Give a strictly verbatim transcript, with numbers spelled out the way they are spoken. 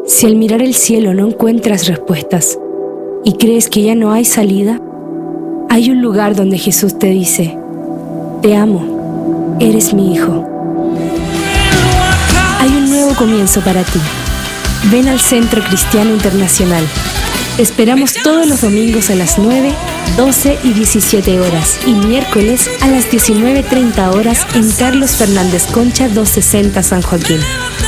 Si al mirar el cielo no encuentras respuestas y crees que ya no hay salida, hay un lugar donde Jesús te dice: te amo, eres mi hijo. Hay un nuevo comienzo para ti. Ven al Centro Cristiano Internacional. Te esperamos todos los domingos a las nueve, doce y diecisiete horas y miércoles a las diecinueve treinta horas en Carlos Fernández Concha doscientos sesenta San Joaquín.